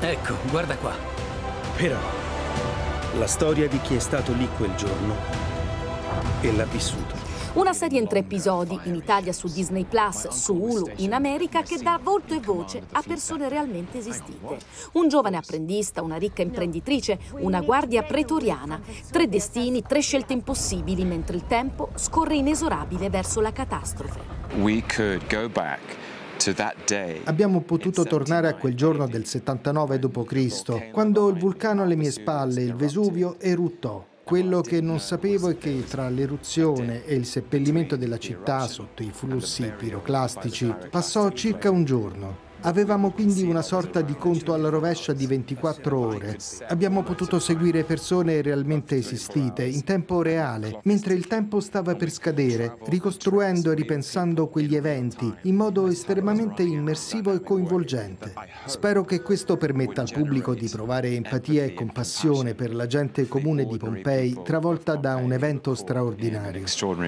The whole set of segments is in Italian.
Ecco, guarda qua. Però, la storia di chi è stato lì quel giorno e l'ha vissuto. Una serie in 3 episodi, in Italia su Disney Plus, su Hulu, in America, che dà volto e voce a persone realmente esistite. Un giovane apprendista, una ricca imprenditrice, una guardia pretoriana. 3 destini, 3 scelte impossibili, mentre il tempo scorre inesorabile verso la catastrofe. Abbiamo potuto tornare a quel giorno del 79 d.C., quando il vulcano alle mie spalle, il Vesuvio, eruttò. Quello che non sapevo è che tra l'eruzione e il seppellimento della città sotto i flussi piroclastici passò circa un giorno. Avevamo quindi una sorta di conto alla rovescia di 24 ore. Abbiamo potuto seguire persone realmente esistite in tempo reale, mentre il tempo stava per scadere, ricostruendo e ripensando quegli eventi in modo estremamente immersivo e coinvolgente. Spero che questo permetta al pubblico di provare empatia e compassione per la gente comune di Pompei travolta da un evento straordinario.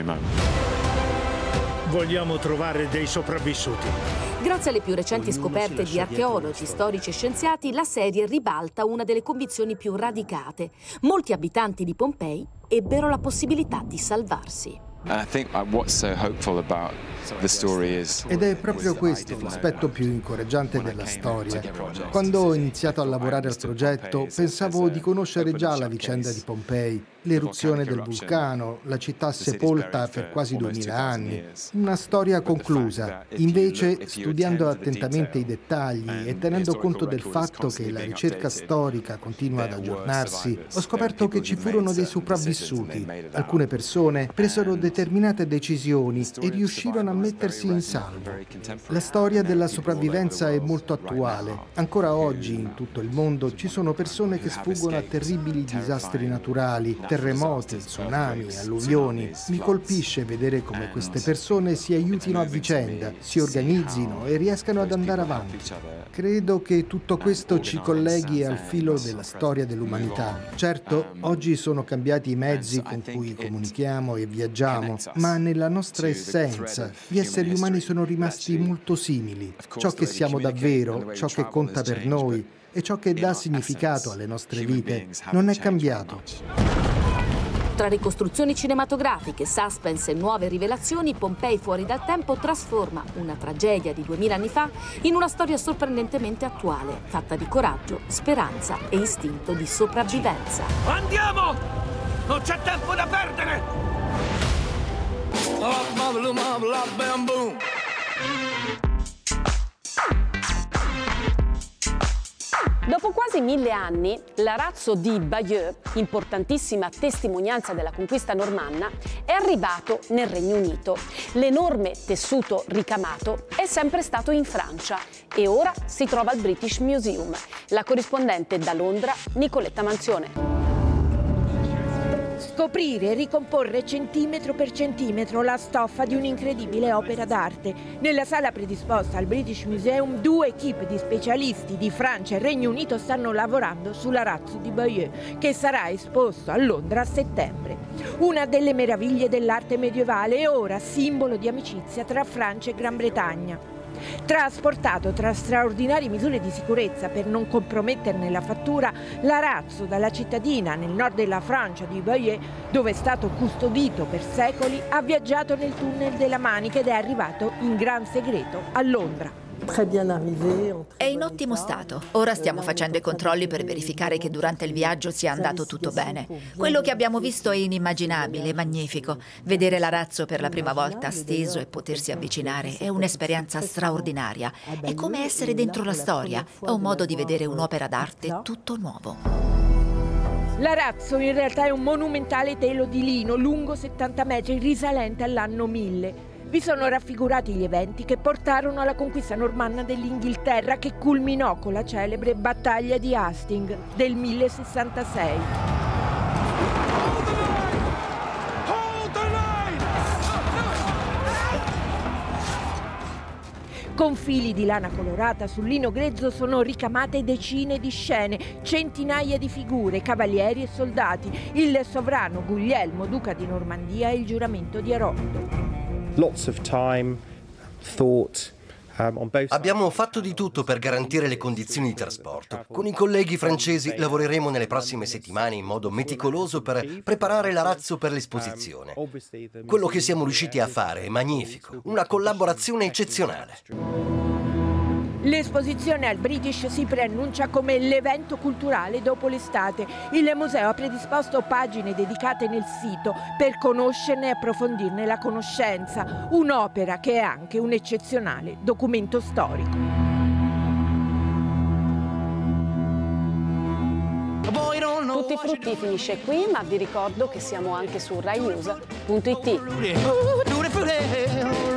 Vogliamo trovare dei sopravvissuti. Grazie alle più recenti scoperte di archeologi, storici e scienziati, la serie ribalta una delle convinzioni più radicate. Molti abitanti di Pompei ebbero la possibilità di salvarsi. Ed è proprio questo l'aspetto più incoraggiante della storia. Quando ho iniziato a lavorare al progetto, pensavo di conoscere già la vicenda di Pompei, l'eruzione del vulcano, la città sepolta per quasi 2000 anni, una storia conclusa. Invece, studiando attentamente i dettagli e tenendo conto del fatto che la ricerca storica continua ad aggiornarsi, ho scoperto che ci furono dei sopravvissuti. Alcune persone presero determinate decisioni e riuscirono a mettersi in salvo. La storia della sopravvivenza è molto attuale. Ancora oggi in tutto il mondo ci sono persone che sfuggono a terribili disastri naturali, terremoti, tsunami, alluvioni. Mi colpisce vedere come queste persone si aiutino a vicenda, si organizzino e riescano ad andare avanti. Credo che tutto questo ci colleghi al filo della storia dell'umanità. Certo, oggi sono cambiati i mezzi con cui comunichiamo e viaggiamo, ma nella nostra essenza gli esseri umani sono rimasti molto simili. Ciò che siamo davvero, ciò che conta per noi e ciò che dà significato alle nostre vite non è cambiato. Tra ricostruzioni cinematografiche, suspense e nuove rivelazioni, Pompei fuori dal tempo trasforma una tragedia di 2000 anni fa in una storia sorprendentemente attuale, fatta di coraggio, speranza e istinto di sopravvivenza. Andiamo! Non c'è tempo da perdere! Dopo quasi 1000 anni, l'arazzo di Bayeux, importantissima testimonianza della conquista normanna, è arrivato nel Regno Unito. L'enorme tessuto ricamato è sempre stato in Francia e ora si trova al British Museum. La corrispondente da Londra, Nicoletta Manzione. Scoprire e ricomporre centimetro per centimetro la stoffa di un'incredibile opera d'arte. Nella sala predisposta al British Museum 2 equip di specialisti di Francia e Regno Unito stanno lavorando sull'arazzo di Bayeux, che sarà esposto a Londra a settembre. Una delle meraviglie dell'arte medievale e ora simbolo di amicizia tra Francia e Gran Bretagna. Trasportato tra straordinarie misure di sicurezza per non comprometterne la fattura, l'arazzo dalla cittadina nel nord della Francia di Bayeux, dove è stato custodito per secoli, ha viaggiato nel tunnel della Manica ed è arrivato in gran segreto a Londra. È in ottimo stato. Ora stiamo facendo i controlli per verificare che durante il viaggio sia andato tutto bene. Quello che abbiamo visto è inimmaginabile, magnifico. Vedere l'arazzo per la prima volta steso e potersi avvicinare è un'esperienza straordinaria. È come essere dentro la storia. È un modo di vedere un'opera d'arte tutto nuovo. L'arazzo in realtà è un monumentale telo di lino lungo 70 metri risalente all'anno 1000. Vi sono raffigurati gli eventi che portarono alla conquista normanna dell'Inghilterra, che culminò con la celebre battaglia di Hastings del 1066. Con fili di lana colorata sul lino grezzo sono ricamate decine di scene, centinaia di figure, cavalieri e soldati, il sovrano Guglielmo, duca di Normandia e il giuramento di Arondo. Lots of time, thought Abbiamo fatto di tutto per garantire le condizioni di trasporto. Con i colleghi francesi lavoreremo nelle prossime settimane in modo meticoloso per preparare l'arazzo per l'esposizione. Quello che siamo riusciti a fare è magnifico, una collaborazione eccezionale. L'esposizione al British si preannuncia come l'evento culturale dopo l'estate. Il museo ha predisposto pagine dedicate nel sito per conoscerne e approfondirne la conoscenza. Un'opera che è anche un eccezionale documento storico. Tutti frutti finisce qui, ma vi ricordo che siamo anche su RaiNews.it.